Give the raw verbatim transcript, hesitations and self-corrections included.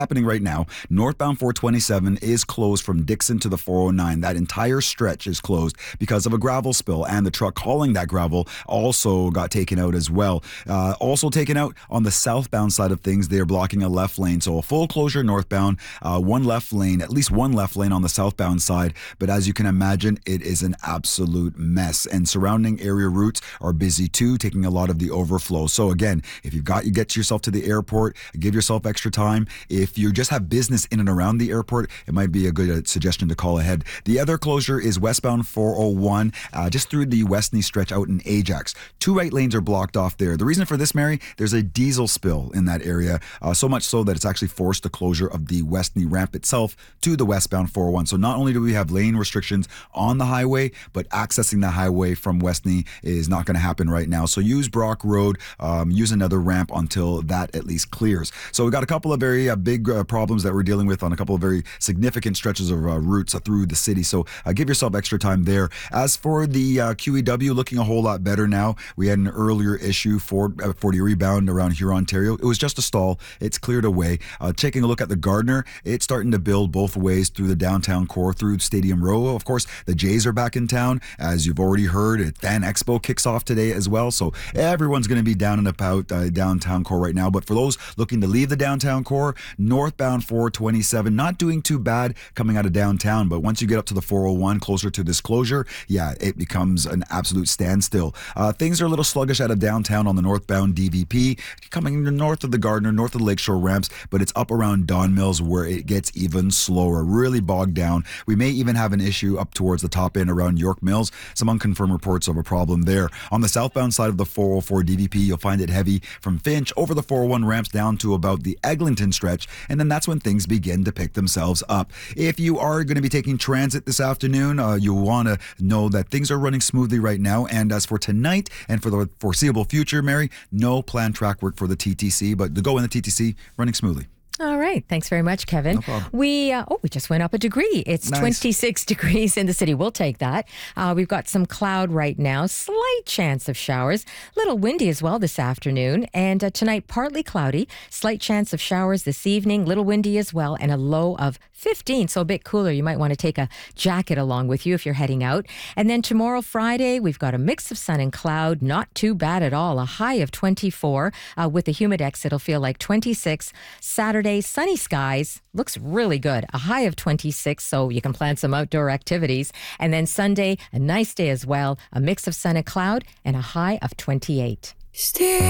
happening right now. Northbound four twenty-seven is closed from Dixon to the four oh nine. That entire stretch is closed because of a gravel spill, and the truck hauling that gravel also got taken out as well. Uh, also taken out on the southbound side of things, they're blocking a left lane. So a full closure northbound, uh, one left lane, at least one left lane on the southbound side. But as you can imagine, it is an absolute mess. And surrounding area routes are busy too, taking a lot of the overflow. So again, if you've got, you get yourself to the airport, give yourself extra time. If you just have business in and around the airport, it might be a good uh, suggestion to call ahead. The other closure is westbound four oh one, uh, just through the Westney stretch out in Ajax. Two right lanes are blocked off there. The reason for this, Mary, there's a diesel spill in that area, uh, so much so that it's actually forced the closure of the Westney ramp itself to the westbound four oh one. So not only do we have lane restrictions on the highway, but accessing the highway from Westney is not going to happen right now. So use Brock Road, um, use another ramp until that at least clears. So we've got a couple of very uh, big uh, problems that we're dealing with on a couple of very significant stretches of uh, routes uh, through the city. So uh, give yourself extra time there. As for the uh, Q E W, looking a whole lot better now. We had an earlier issue for uh, for the rebound around Huron, Ontario. It was just a stall. It's cleared away. Uh, taking a look at the Gardner, it's starting to build both ways through the downtown core, through Stadium Row. Of course, the Jays are back in town. As you've already heard, Fan Expo kicks off today as well. So everyone's going to be down and about uh, downtown core right now. But for those looking to leave the downtown core, northbound four twenty-seven, not doing too bad coming out of downtown. But once you get up to the four oh one, closer to this closure, yeah, it becomes an absolute standstill. Uh, things are a little sluggish out of downtown on the northbound D V P, coming north of the Gardner, north of the Lakeshore ramps, but it's up around Don Mills where it gets even slower, really bogged down. We may even have an issue up towards the top end around York Mills. Some unconfirmed reports of a problem there. On the southbound side of the four oh four D V P, you'll find it heavy from Finch over the four oh one ramps down to about the Eglinton stretch, and then that's when things begin to pick themselves up. If you are going to be taking transit this afternoon, uh, you'll want to know that things are running smoothly right now. And as for tonight and for the foreseeable future, Mary, no planned track work for the T T C, but the go in the T T C running smoothly. All right. Thanks very much, Kevin. No problem. We, uh, oh, we just went up a degree. It's Nice. twenty-six degrees in the city. We'll take that. Uh, we've got some cloud right now, slight chance of showers, little windy as well this afternoon. And uh, tonight, partly cloudy, slight chance of showers this evening, little windy as well, and a low of fifteen. So a bit cooler. You might want to take a jacket along with you if you're heading out. And then tomorrow, Friday, we've got a mix of sun and cloud. Not too bad at all. A high of twenty-four. Uh, with the Humidex, it'll feel like twenty-six. Saturday, sunny skies. Looks really good. A high of twenty-six, so you can plan some outdoor activities. And then Sunday, a nice day as well. A mix of sun and cloud and a high of twenty-eight. Stay